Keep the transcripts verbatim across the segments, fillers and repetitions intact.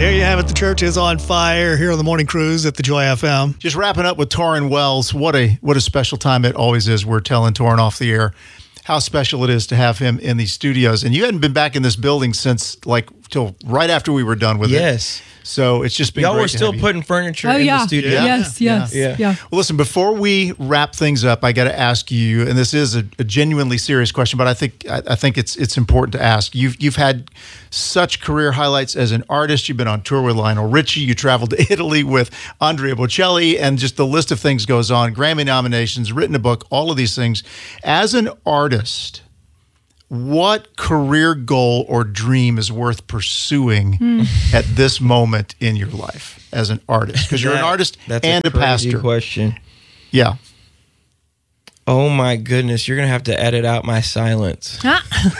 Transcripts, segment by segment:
There you have it. The church is on fire here on the Morning Cruise at the Joy F M. Just wrapping up with Torrin Wells. What a what a special time it always is. We're telling Torrin off the air how special it is to have him in these studios. And you hadn't been back in this building since like till right after we were done with yes. it. Yes. So it's just been Y'all great were to still have you. putting furniture Oh, in yeah. the studio. Yeah. Yes, yes, Yeah. yeah. Well, listen, before we wrap things up, I got to ask you, and this is a, a genuinely serious question, but I think I, I think it's it's important to ask. You've you've had such career highlights as an artist. You've been on tour with Lionel Richie. You traveled to Italy with Andrea Bocelli, and just the list of things goes on. Grammy nominations, written a book, all of these things. As an artist, what career goal or dream is worth pursuing mm. at this moment in your life as an artist? Because you're That- an artist that's and a, a, crazy pastor. question. Yeah. Oh my goodness, you're gonna have to edit out my silence. You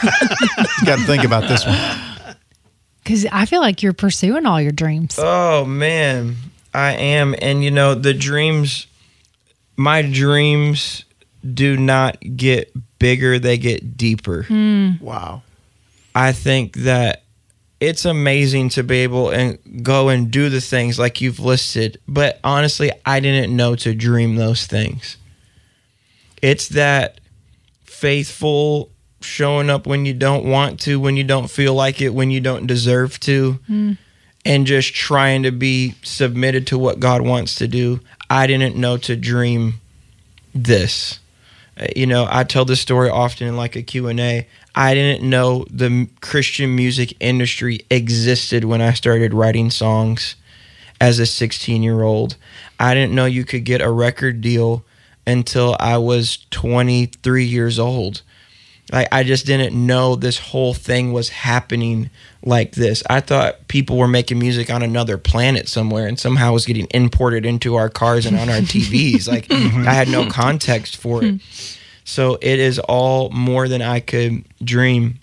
got to think about this one. Because I feel like you're pursuing all your dreams. Oh man, I am, and you know the dreams. My dreams do not get bigger; they get deeper. Mm. Wow. I think that it's amazing to be able and go and do the things like you've listed, but honestly, I didn't know to dream those things. It's that faithful showing up when you don't want to, when you don't feel like it, when you don't deserve to, Mm. and just trying to be submitted to what God wants to do. I didn't know to dream this. Uh, You know, I tell this story often in like a Q and A. I didn't know the m- Christian music industry existed when I started writing songs as a sixteen-year-old. I didn't know you could get a record deal until I was twenty-three years old. Like, I just didn't know this whole thing was happening like this. I thought people were making music on another planet somewhere and somehow was getting imported into our cars and on our T Vs. Like, I had no context for it. So it is all more than I could dream.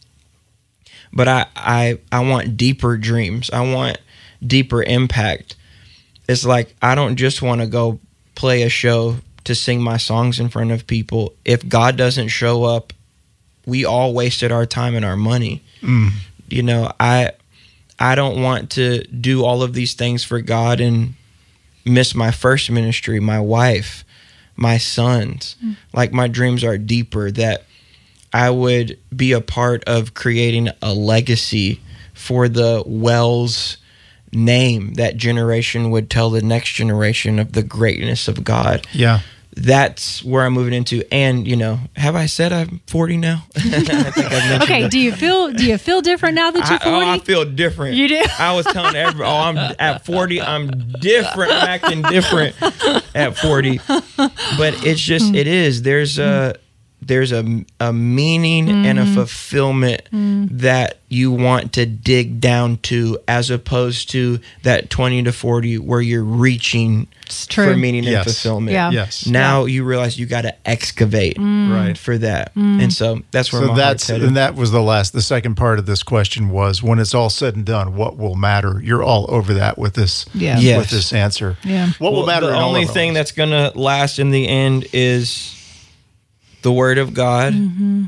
But I, I, I want deeper dreams. I want deeper impact. It's like, I don't just want to go play a show to sing my songs in front of people. If God doesn't show up, we all wasted our time and our money. Mm. You know, I I don't want to do all of these things for God and miss my first ministry, my wife, my sons. Mm. Like, my dreams are deeper, that I would be a part of creating a legacy for the Wells name. That generation would tell the next generation of the greatness of God. Yeah. That's where I'm moving into. And, you know, have I said I'm forty now? I think I've mentioned Okay, that. do you feel do you feel different now that you're I, oh, I forty? feel different. You do? I was telling everybody, oh, I'm at forty, I'm different. I'm acting different at forty. But it's just, it is. There's a, there's a, a meaning mm-hmm. and a fulfillment mm. that you want to dig down to, as opposed to that twenty to forty where you're reaching for meaning Yes. and fulfillment. Yeah. Yes. Now you realize you got to excavate Mm. Right. for that. And so that's where So my that's heart's headed. and that was the last. The second part of this question was, when it's all said and done, what will matter? You're all over that with this. Yeah. Yes. With this answer. Yeah. What will Well, matter? The in all only of our thing lives? that's going to last in the end is the word of God, Mm-hmm.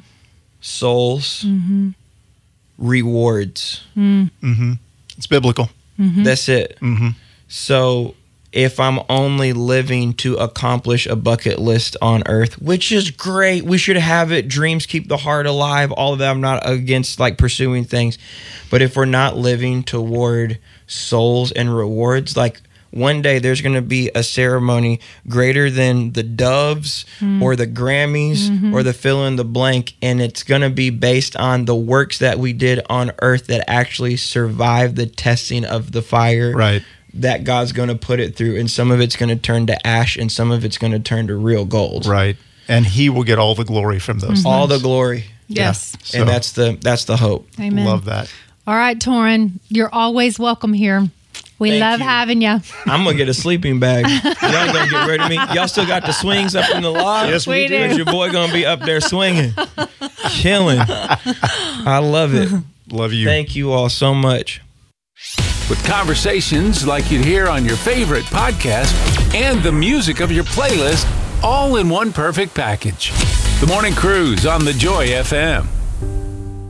souls, Mm-hmm. rewards. Mm-hmm. It's biblical. Mm-hmm. That's it. Mm-hmm. So if I'm only living to accomplish a bucket list on earth, which is great, we should have it. Dreams keep the heart alive. All of that. I'm not against like pursuing things. But if we're not living toward souls and rewards, like one day there's going to be a ceremony greater than the Doves mm. or the Grammys mm-hmm. or the fill in the blank. And it's going to be based on the works that we did on earth that actually survived the testing of the fire. Right. That God's going to put it through, and some of it's going to turn to ash, and some of it's going to turn to real gold. Right. And he will get all the glory from those Mm-hmm. All the things. glory. Yes. Yeah. So, And that's the that's the hope. Amen. love that. All right, Torrin, you're always welcome here. We Thank love you. having you. I'm going to get a sleeping bag. Y'all ain't going to get rid of me. Y'all still got the swings up in the loft? Yes, we We do. Because your boy going to be up there swinging. Killing. I love it. Love you. Thank you all so much. With conversations like you'd hear on your favorite podcast and the music of your playlist, all in one perfect package. The Morning Cruise on the Joy F M.